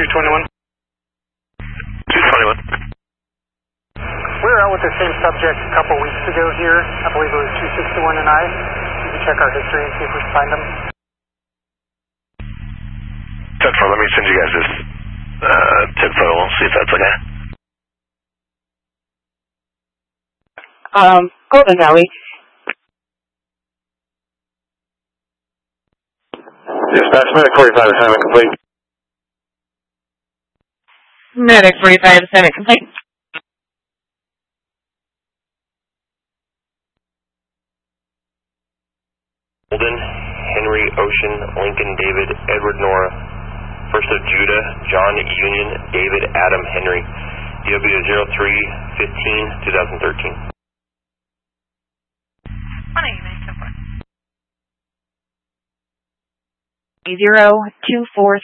221. 221. We were out with the same subject a couple weeks ago here. I believe it was 261 and I. You can check our history and see if we can find them. 10-4, let me send you guys this tip photo. We'll see if that's okay. Golden Valley. Dispatch, Medic 45 assignment complete. Medic 45 assignment complete. Golden, Henry, Ocean, Lincoln, David, Edward, Nora, First of Judah, John, Union, David, Adam, Henry, DW 03-15-2013. 024